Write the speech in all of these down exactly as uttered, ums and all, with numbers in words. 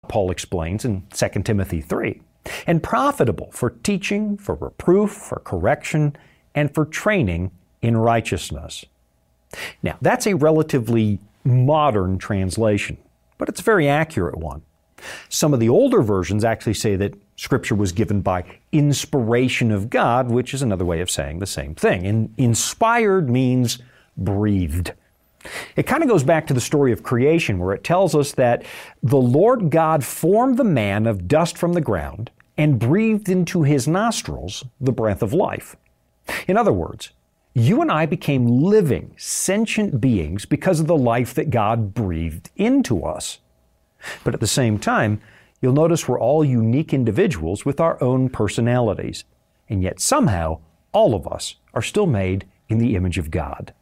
Paul explains in Second Timothy three, and profitable for teaching, for reproof, for correction, and for training in righteousness. Now, that's a relatively modern translation, but it's a very accurate one. Some of the older versions actually say that Scripture was given by inspiration of God, which is another way of saying the same thing. In, inspired means breathed. It kind of goes back to the story of creation, where it tells us that the Lord God formed the man of dust from the ground and breathed into his nostrils the breath of life. In other words, you and I became living, sentient beings because of the life that God breathed into us. But at the same time, you'll notice we're all unique individuals with our own personalities, and yet somehow all of us are still made in the image of God.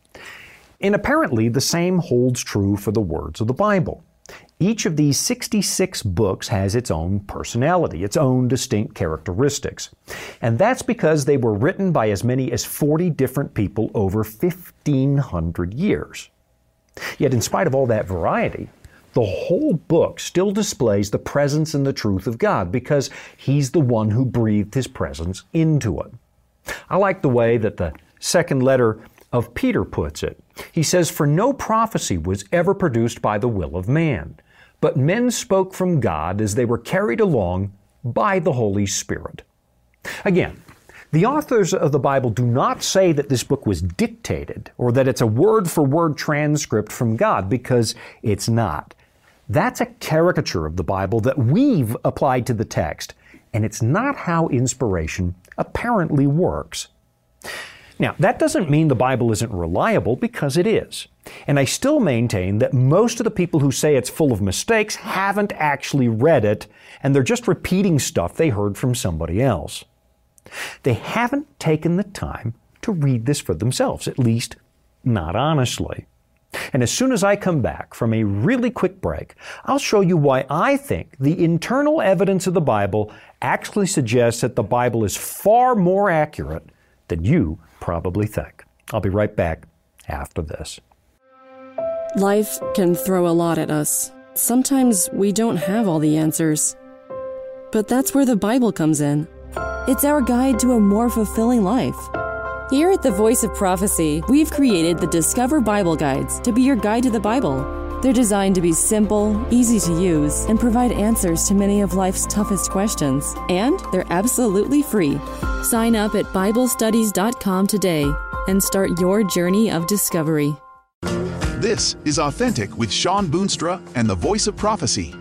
And apparently the same holds true for the words of the Bible. Each of these sixty-six books has its own personality, its own distinct characteristics. And that's because they were written by as many as forty different people over fifteen hundred years. Yet in spite of all that variety, the whole book still displays the presence and the truth of God because He's the one who breathed His presence into it. I like the way that the second letter of Peter puts it. He says, "For no prophecy was ever produced by the will of man, but men spoke from God as they were carried along by the Holy Spirit." Again, the authors of the Bible do not say that this book was dictated or that it's a word-for-word transcript from God, because it's not. That's a caricature of the Bible that we've applied to the text, and it's not how inspiration apparently works. Now, that doesn't mean the Bible isn't reliable, because it is. And I still maintain that most of the people who say it's full of mistakes haven't actually read it, and they're just repeating stuff they heard from somebody else. They haven't taken the time to read this for themselves, at least not honestly. And as soon as I come back from a really quick break, I'll show you why I think the internal evidence of the Bible actually suggests that the Bible is far more accurate than you probably think. I'll be right back after this. Life can throw a lot at us. Sometimes we don't have all the answers. But that's where the Bible comes in. It's our guide to a more fulfilling life. Here at the Voice of Prophecy, we've created the Discover Bible Guides to be your guide to the Bible. They're designed to be simple, easy to use, and provide answers to many of life's toughest questions. And they're absolutely free. Sign up at Bible Studies dot com today and start your journey of discovery. This is Authentic with Shawn Boonstra and the Voice of Prophecy.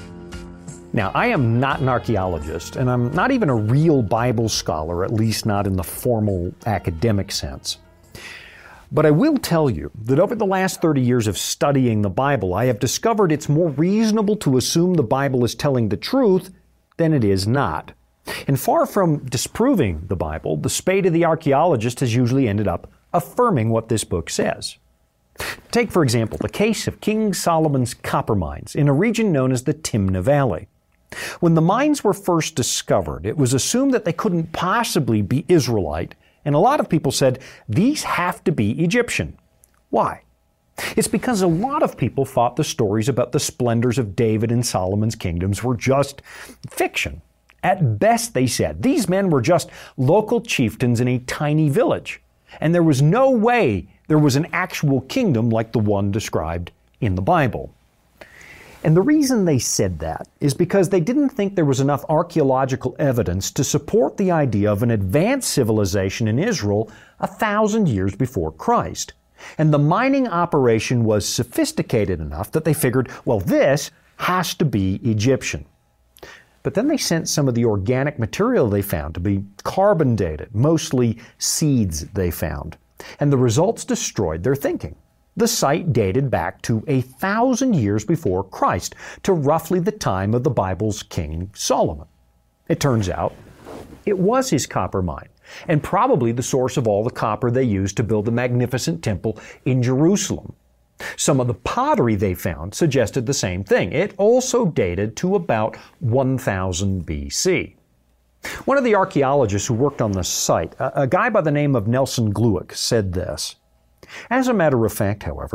Now, I am not an archaeologist, and I'm not even a real Bible scholar, at least not in the formal academic sense. But I will tell you that over the last thirty years of studying the Bible, I have discovered it's more reasonable to assume the Bible is telling the truth than it is not. And far from disproving the Bible, the spade of the archaeologist has usually ended up affirming what this book says. Take, for example, the case of King Solomon's copper mines in a region known as the Timnah Valley. When the mines were first discovered, it was assumed that they couldn't possibly be Israelite, and a lot of people said these have to be Egyptian. Why? It's because a lot of people thought the stories about the splendors of David and Solomon's kingdoms were just fiction. At best, they said, these men were just local chieftains in a tiny village, and there was no way there was an actual kingdom like the one described in the Bible. And the reason they said that is because they didn't think there was enough archaeological evidence to support the idea of an advanced civilization in Israel a thousand years before Christ. And the mining operation was sophisticated enough that they figured, well, this has to be Egyptian. But then they sent some of the organic material they found to be carbon dated, mostly seeds they found. And the results destroyed their thinking. The site dated back to a thousand years before Christ, to roughly the time of the Bible's King Solomon. It turns out it was his copper mine, and probably the source of all the copper they used to build the magnificent temple in Jerusalem. Some of the pottery they found suggested the same thing. It also dated to about one thousand B C. One of the archaeologists who worked on the site, a, a guy by the name of Nelson Glueck, said this: "As a matter of fact, however,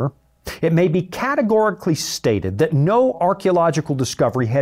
It may be categorically stated that no archaeological discovery has